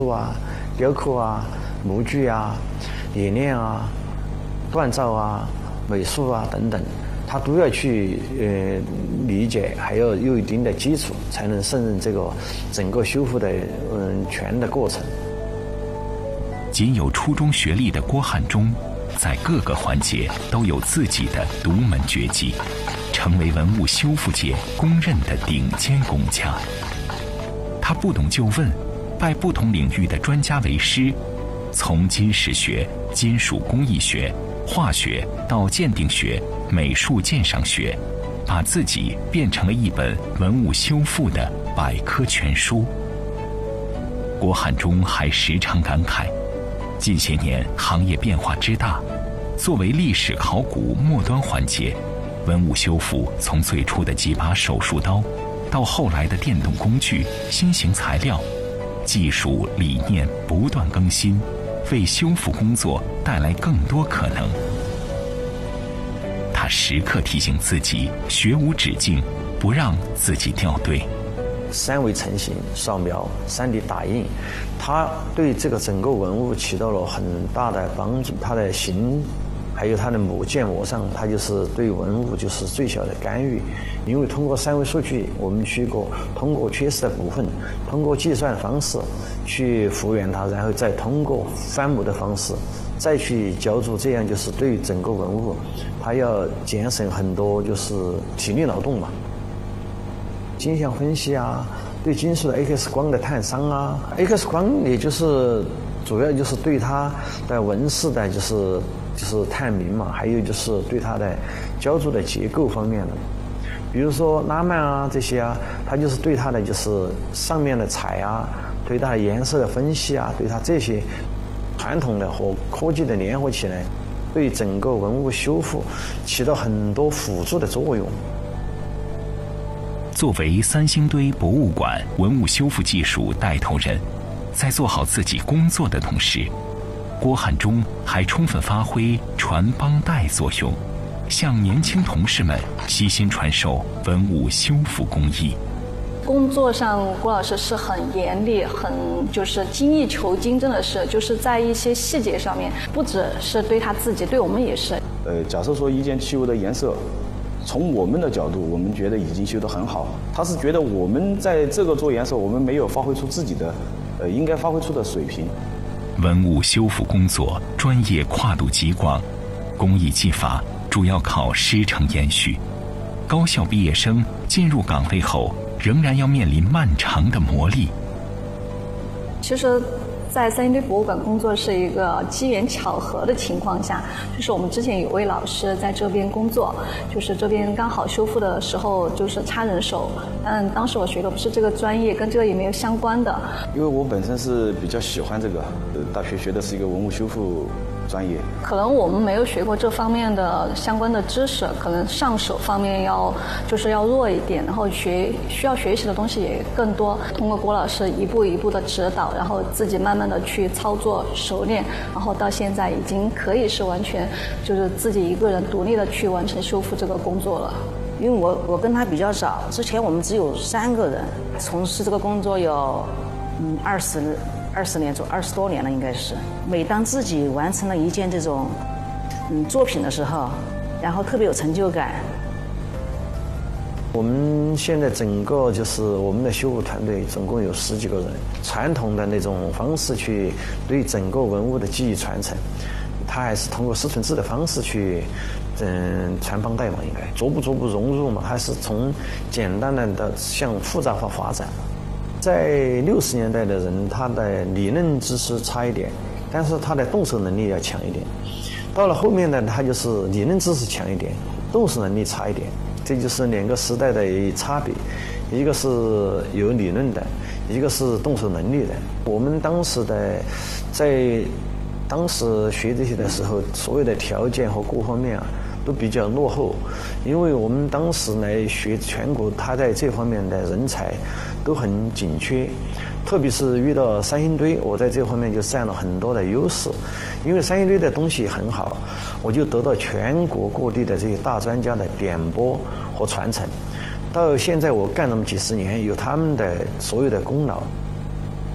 啊、雕刻啊、模具啊、冶炼啊、锻造啊、美术啊等等，他都要去理解，还要有一定的基础，才能胜任这个整个修复的全的过程。 仅有初中学历的郭汉忠，在各个环节都有自己的独门绝技，成为文物修复界公认的顶尖工匠。他不懂就问，拜不同领域的专家为师，从金石学、金属工艺学、化学到鉴定学、美术鉴赏学，把自己变成了一本文物修复的百科全书。郭汉忠还时常感慨，近些年行业变化之大，作为历史考古末端环节，文物修复从最初的几把手术刀，到后来的电动工具、新型材料，技术理念不断更新，为修复工作带来更多可能。他时刻提醒自己，学无止境，不让自己掉队。 三维成型、扫描、3D 打印，它对这个整个文物起到了很大的帮助。它的形，还有它的建模上，它就是对文物就是最小的干预。因为通过三维数据，我们通过缺失的部分，通过计算的方式去复原它，然后再通过翻模的方式再去浇筑，这样就是对整个文物，它要节省很多就是体力劳动嘛。金相分析啊，对金属的 X 光的探伤啊 ，X 光也就是主要就是对它的纹饰的就是探明嘛，还有就是对它的浇筑的结构方面的，比如说拉曼啊这些啊，它就是对它的就是上面的彩啊，对它的颜色的分析啊，对它这些传统的和科技的联合起来，对整个文物修复起到很多辅助的作用。 作为三星堆博物馆文物修复技术带头人，在做好自己工作的同时，郭汉忠还充分发挥传帮带作用，向年轻同事们悉心传授文物修复工艺。 工作上，郭老师是很严厉，很就是精益求精，真的是就是在一些细节上面，不只是对他自己，对我们也是。 假设说一件器物的颜色，从我们的角度，我们觉得已经修得很好，他是觉得我们在这个做颜色，我们没有发挥出自己的应该发挥出的水平。 文物修复工作专业跨度极广，工艺技法主要靠师承延续。高校毕业生进入岗位后，仍然要面临漫长的磨砺。 其实在三星堆博物馆工作是一个机缘巧合的情况下，就是我们之前有位老师在这边工作，就是这边刚好修复的时候就是差人手，但当时我学的不是这个专业，跟这个也没有相关的。 因为我本身是比较喜欢这个，大学学的是一个文物修复专业， 可能我们没有学过这方面的相关的知识，可能上手方面要弱一点，然后需要学习的东西也更多。通过郭老师一步一步的指导，然后自己慢慢的去操作熟练，然后到现在已经可以是完全就是自己一个人独立的去完成修复这个工作了。 因为我跟他比较早，之前我们只有3个人从事这个工作有20年20多年了应该是。每当自己完成了一件这种作品的时候，然后特别有成就感。 我们现在整个就是我们的修复团队总共有10几个人，传统的那种方式去对整个文物的技艺传承，它还是通过师承制的方式去传帮带嘛，应该逐步融入嘛，它是从简单的向复杂化发展。在60年代的人，他的理论知识差一点，但是他的动手能力要强一点。到了后面呢，他就是理论知识强一点，动手能力差一点。这就是2个时代的差别，一个是有理论的，一个是动手能力的。我们当时在当时学这些的时候，所有的条件和各方面啊都比较落后，因为我们当时来学全国，他在这方面的人才都很紧缺，特别是遇到三星堆，我在这方面就占了很多的优势，因为三星堆的东西很好，我就得到全国各地的这些大专家的点拨和传承。到现在我干那么几十年，有他们的所有的功劳。